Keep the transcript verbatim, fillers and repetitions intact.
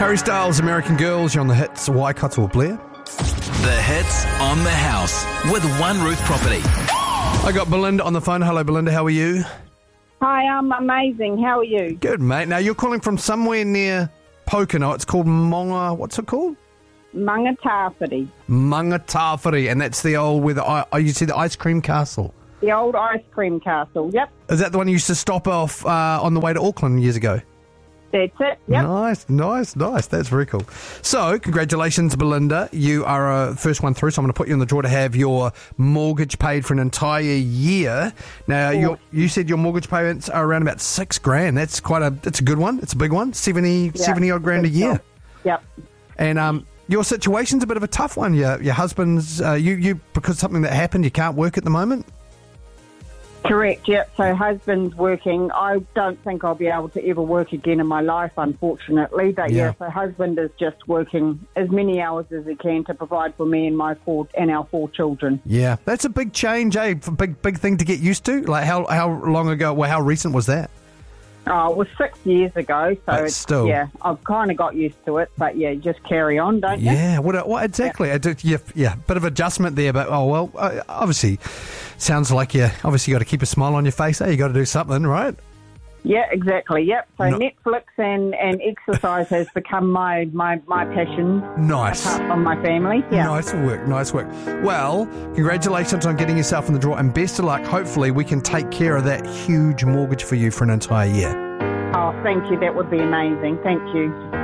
Harry Styles, American Girls, you're on the hits. Waikato Blair. The hits on the house with One Roof Property. I got Belinda on the phone. Hello, Belinda. How are you? Hi, I'm amazing. How are you? Good, mate. Now, you're calling from somewhere near Pocono. It's called Monga... What's it called? Mangatawhiri. Mangatawhiri, and that's the old... where the, I you see the ice cream castle. The old ice cream castle, yep. Is that the one you used to stop off uh, on the way to Auckland years ago? That's it, yep. Nice, nice, nice. That's very cool. So, congratulations, Belinda. You are a first one through, so I'm going to put you in the draw to have your mortgage paid for an entire year. Now, you you said your mortgage payments are around about six grand. That's quite a, that's a good one. It's a big one. seventy, Yep. seventy odd grand a year. Yep. And um, your situation's a bit of a tough one. Your, your husband's, uh, you, you, because something that happened, you can't work at the moment? Correct, yep. So husband's working. I don't think I'll be able to ever work again in my life, unfortunately. But Yeah. yeah, so husband is just working as many hours as he can to provide for me and my four and our four children. Yeah. That's a big change, eh? Big, big thing to get used to. Like, how, how long ago, well, how recent was that? Oh, it was six years ago, so But it's, still. yeah, I've kind of got used to it. But yeah, just carry on, don't you? Yeah, what, what exactly? I do, yeah, yeah, bit of adjustment there, but oh well. Uh, obviously, sounds like you obviously got to keep a smile on your face. Eh? You got to do something, right? Yeah, exactly. Yep. So No- Netflix and, and exercise has become my, my, my passion. Nice. Apart from my family. Yeah. Nice work, nice work. Well, congratulations on getting yourself in the draw, and best of luck. Hopefully, we can take care of that huge mortgage for you for an entire year. Oh, thank you. That would be amazing. Thank you.